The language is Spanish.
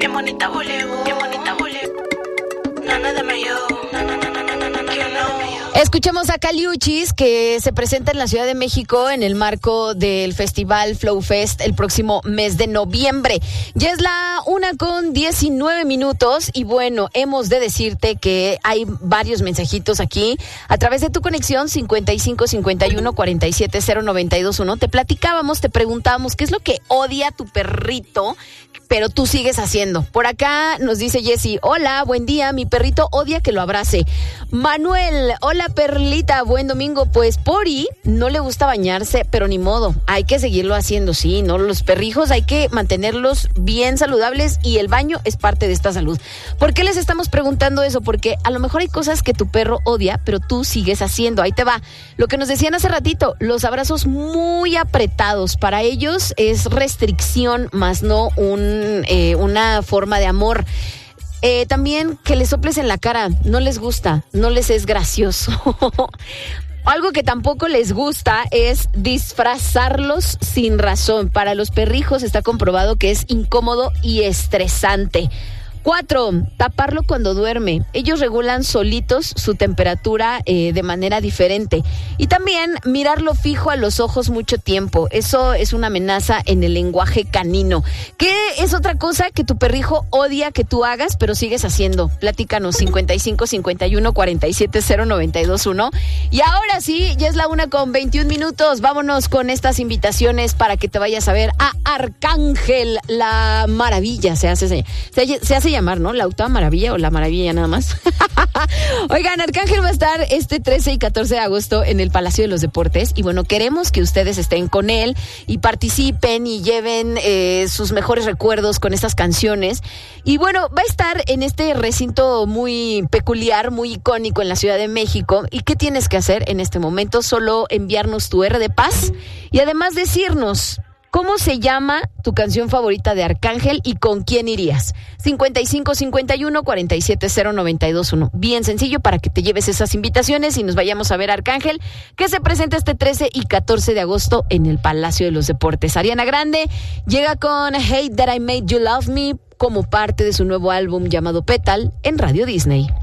Qué bonita voleo, qué bonita voleo. Nana de mayo, nana, que no. Escuchemos a Caliuchis, que se presenta en la Ciudad de México en el marco del festival Flow Fest el próximo mes de noviembre. Ya es la 1:19 y bueno, hemos de decirte que hay varios mensajitos aquí a través de tu conexión 55 51 47 0921. Te platicábamos, te preguntábamos qué es lo que odia tu perrito, pero tú sigues haciendo. Por acá nos dice Jessy: hola, buen día, mi perrito odia que lo abrace. Manuel: hola Perlita, buen domingo. Pues Pori no le gusta bañarse, pero ni modo, hay que seguirlo haciendo, sí, ¿no? Los perrijos hay que mantenerlos bien saludables y el baño es parte de esta salud. ¿Por qué les estamos preguntando eso? Porque a lo mejor hay cosas que tu perro odia, pero tú sigues haciendo. Ahí te va. Lo que nos decían hace ratito, los abrazos muy apretados, para ellos es restricción, más no una forma de amor. También que les soples en la cara, no les gusta, no les es gracioso. Algo que tampoco les gusta es disfrazarlos sin razón. Para los perrijos está comprobado que es incómodo y estresante. 4, taparlo cuando duerme. Ellos regulan solitos su temperatura de manera diferente. Y también mirarlo fijo a los ojos mucho tiempo. Eso es una amenaza en el lenguaje canino. ¿Qué es otra cosa que tu perrijo odia que tú hagas, pero sigues haciendo? Platícanos, 55 51 47 0921. Y ahora sí, ya es la 1:21. Vámonos con estas invitaciones para que te vayas a ver a Arcángel, la maravilla. Se hace llamar, ¿no? La octava maravilla o la maravilla nada más. Oigan, Arcángel va a estar este 13 y 14 de agosto en el Palacio de los Deportes y bueno, queremos que ustedes estén con él y participen y lleven sus mejores recuerdos con estas canciones. Y bueno, va a estar en este recinto muy peculiar, muy icónico en la Ciudad de México. ¿Y qué tienes que hacer en este momento? Solo enviarnos tu R de paz y además decirnos ¿cómo se llama tu canción favorita de Arcángel y con quién irías? 55 51 47 0921. Bien sencillo para que te lleves esas invitaciones y nos vayamos a ver a Arcángel, que se presenta este 13 y 14 de agosto en el Palacio de los Deportes. Ariana Grande llega con Hate That I Made You Love Me como parte de su nuevo álbum llamado Petal en Radio Disney.